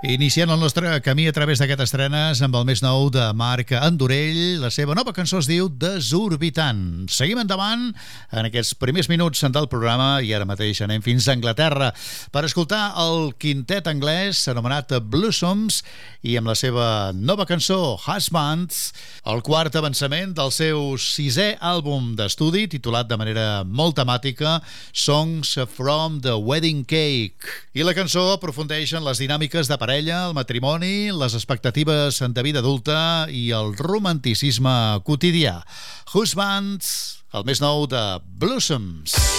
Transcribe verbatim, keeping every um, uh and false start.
Iniciant el nostre camí a través d'aquestes estrenes amb el més nou de Marc Andorell. La seva nova cançó es diu Desorbitant. Seguim endavant en aquests primers minuts del programa i ara mateix anem fins a Anglaterra per escoltar el quintet anglès anomenat Blossoms i amb la seva nova cançó Husbands, el quart avançament del seu sisè àlbum d'estudi titulat de manera molt temàtica Songs from the Wedding Cake. I la cançó aprofundeix en les dinàmiques de parella, el matrimoni, les expectatives de vida adulta i el romanticisme quotidià. Husbands, el més nou de Blossoms.